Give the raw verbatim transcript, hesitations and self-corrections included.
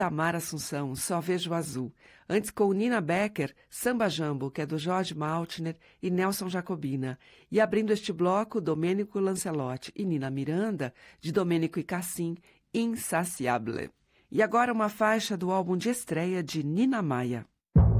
Tamar Assunção, Só Vejo Azul. Antes com Nina Becker, Samba Jambo, que é do Jorge Maltner e Nelson Jacobina. E abrindo este bloco, Domênico Lancelotti e Nina Miranda, de Domênico e Cassim, Insaciable. E agora uma faixa do álbum de estreia de Nina Maia.